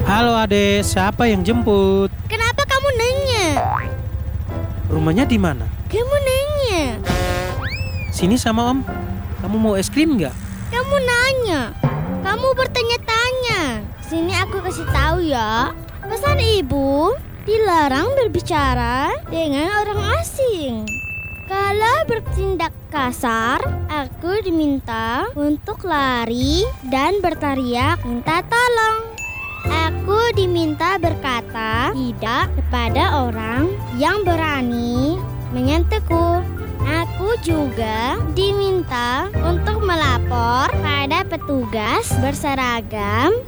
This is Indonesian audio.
Halo Ade, siapa yang jemput? Kenapa kamu nanya? Rumahnya di mana? Kamu nanya. Sini sama Om. Kamu mau es krim nggak? Kamu nanya. Kamu bertanya-tanya. Sini aku kasih tahu ya. Pesan ibu, dilarang berbicara dengan orang asing. Kalau bertindak kasar, aku diminta untuk lari dan berteriak minta tolong. Aku diminta berkata tidak kepada orang yang berani menyentuhku. Aku juga diminta untuk melapor pada petugas berseragam